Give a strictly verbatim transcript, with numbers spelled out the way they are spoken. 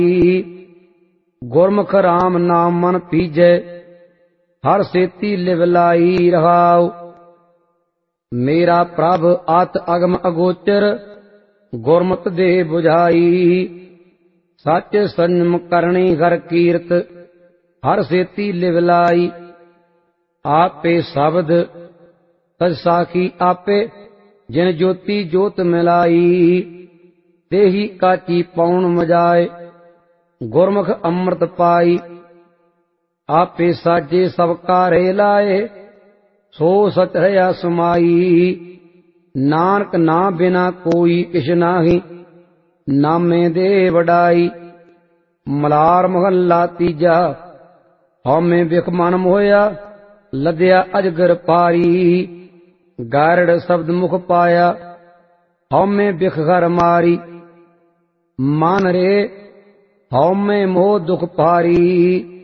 गुरमुख राम नाम मन पीजै हर सेती लिव लाई रहाओ। मेरा प्रभ आत अगम अगोचर गुरमत दे बुझाई। सच संयम करनी घर कीरत हर सेती लिव लाई। आपे शब्द तज साखी आपे जिन ज्योति जोत मिलाई। देही काची पौन मजाए गुरमुख अमृत पाई। आपे साजे सब कारे लाए सो सच रहा समाई। नानक ना बिना कोई किश नाही नामे दे वडाई। मलार महला तीजा हौमे बिख मन मोया लदया अजगर पारी। गारड़ शब्द मुख पाया हौमे बिख घर मारी। मान रे हौमे मोह दुख पारी।